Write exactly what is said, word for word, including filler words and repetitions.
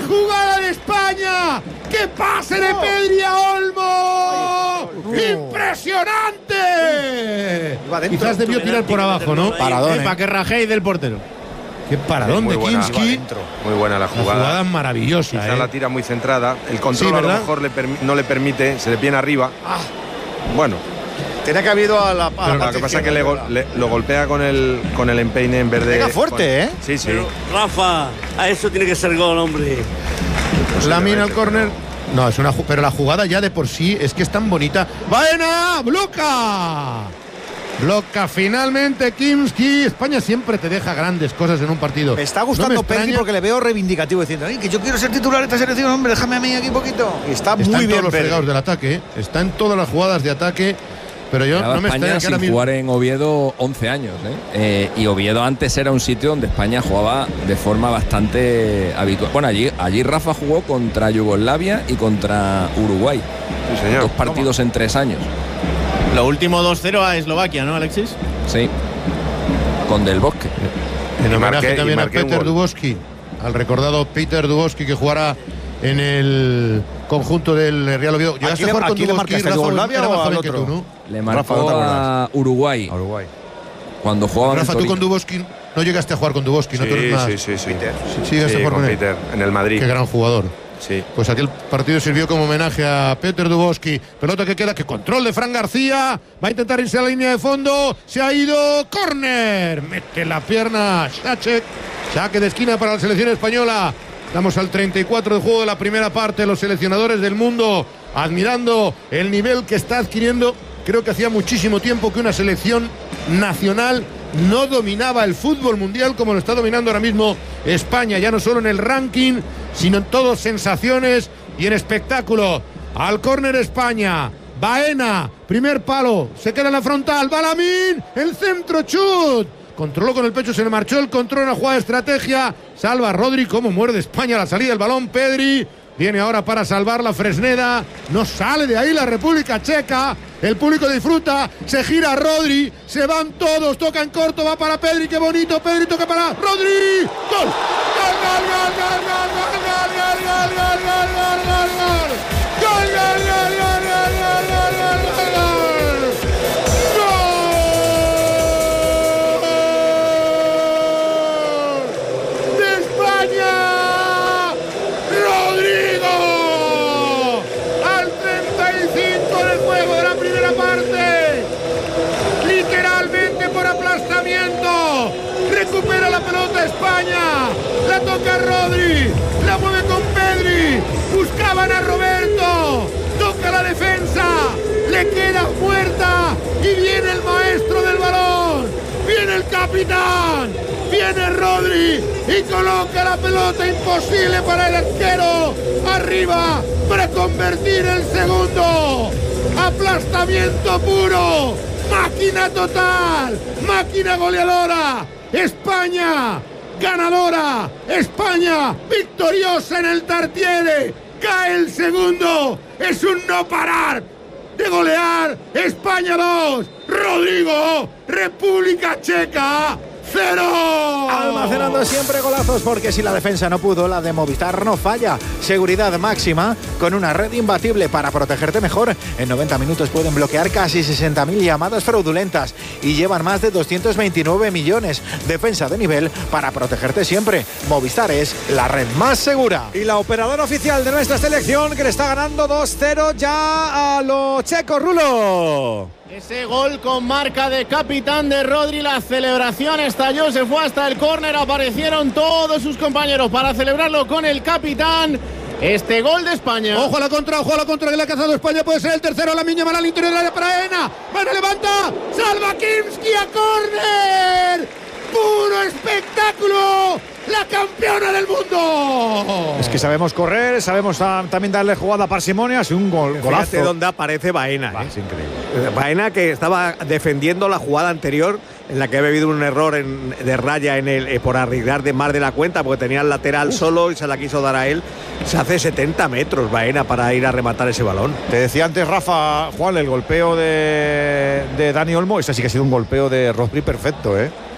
jugada de España! ¡Qué pase de Pedri a Olmo! ¡Impresionante! Quizás debió tirar por abajo, ¿no? Paradón, para que rajee del portero. ¡Qué paradón de Kinski! Muy buena la jugada. La jugada maravillosa. Quizá ¿eh? la tira muy centrada. El control Sí, a lo mejor le no le permite, se le viene arriba. Ah. Bueno. Tenía que haber ido a la. A Lo que pasa es que le, go le lo golpea con el, con el empeine en verde. Pega fuerte, con, ¿eh? Sí, sí. Pero, Rafa, a eso tiene que ser gol, hombre. La mina al córner. No, es una pero la jugada ya de por sí es que es tan bonita. ¡Baena! ¡Bloca! Bloca finalmente Kinski. España siempre te deja grandes cosas en un partido. Me está gustando no me Pedri porque le veo reivindicativo diciendo, ay, que yo quiero ser titular de esta selección, hombre, déjame a mí aquí un poquito. Y está, está muy en bien todos los Pedri. fregados del ataque, ¿eh? Está en todas las jugadas de ataque. Pero yo Llevaba no me España extraña que sin ahora mismo jugar en Oviedo once años, ¿eh? Eh, y Oviedo antes era un sitio donde España jugaba de forma bastante habitual. Bueno, allí, allí Rafa jugó contra Yugoslavia y contra Uruguay. Sí, señor. Dos partidos en tres años. Lo último dos cero a Eslovaquia, ¿no, Alexis? Sí. Con Del Bosque. En Y homenaje marqué- también y a marqué un Peter gol. Dubowski, al recordado Peter Dubowski que jugará en el conjunto del Real Oviedo. ¿Llegaste Aquí a le- jugar con aquí le Dubowski, marcaste a Rafa? Yugoslavia Era o más al joven que otro? tú, ¿no? Le Rafa, marcó ¿no te a Uruguay. A Uruguay. Cuando jugaba Rafa, en tú con Torino. Dubowski no llegaste a jugar con Dubowski, ¿no? Tú eres Sí, más- sí, sí, sí. Peter. Sí, sí, llegaste a jugar con con él. Peter en el Madrid. Qué gran jugador. Sí. Pues aquel partido sirvió como homenaje a Peter Dubowski. Pelota que queda, que control de Fran García. Va a intentar irse a la línea de fondo. Se ha ido. Córner. Mete la pierna. Sacek. Saque de esquina para la selección española. Estamos al treinta y cuatro de juego de la primera parte. Los seleccionadores del mundo admirando el nivel que está adquiriendo. Creo que hacía muchísimo tiempo que una selección nacional no dominaba el fútbol mundial como lo está dominando ahora mismo España, ya no solo en el ranking, sino en todo sensaciones y en espectáculo. Al córner España, Baena, primer palo, se queda en la frontal, Balamín, el centro, chut. Controló con el pecho, se le marchó el control, una jugada de estrategia. Salva a Rodri, cómo muerde España la salida del balón. Pedri viene ahora para salvar la Fresneda. No sale de ahí la República Checa. El público disfruta. Se gira Rodri. Se van todos. Toca en corto. Va para Pedri. Qué bonito. Pedri toca para Rodri. ¡Gol! ¡Gol, gol, gol, gol, gol, gol, gol, gol, gol, gol, gol, gol, gol! ¡Gol, gol, gol, gol, gol, gol, gol, gol, gol, gol! Recupera la pelota España, la toca Rodri, la mueve con Pedri, buscaban a Roberto, toca la defensa, le queda puerta y viene el maestro del balón, viene el capitán, viene Rodri y coloca la pelota, imposible para el arquero, arriba para convertir el segundo, aplastamiento puro, máquina total, máquina goleadora. España, ganadora, España, victoriosa en el Tartiere, cae el segundo, es un no parar de golear, España dos, Rodrigo, República Checa, cero. Almacenando siempre golazos porque si la defensa no pudo, la de Movistar no falla. Seguridad máxima con una red imbatible para protegerte mejor. En noventa minutos pueden bloquear casi sesenta mil llamadas fraudulentas y llevan más de doscientos veintinueve millones. Defensa de nivel para protegerte siempre. Movistar es la red más segura. Y la operadora oficial de nuestra selección que le está ganando dos cero ya a los checos, Rulo. Ese gol con marca de capitán de Rodri, la celebración estalló, se fue hasta el córner, aparecieron todos sus compañeros para celebrarlo con el capitán. Este gol de España. Ojo a la contra, ojo a la contra que le ha cazado España, puede ser el tercero, la miña mala al interior del área para Baena. Baena levanta, salva Kinski a córner. Puro espectáculo. La campeona del mundo. Es que sabemos correr, sabemos a, también darle jugada a parsimonia, es un gol, golazo. Fíjate dónde aparece Baena. Va, ¿eh? es increíble. Baena que estaba defendiendo la jugada anterior en la que había habido un error en, de raya en el, eh, por arriesgar de más de la cuenta porque tenía el lateral Uf. solo y se la quiso dar a él. Se hace setenta metros Baena para ir a rematar ese balón. Te decía antes, Rafa, Juan, el golpeo de, de Dani Olmo, ese sí que ha sido un golpeo de Rodri perfecto, ¿eh?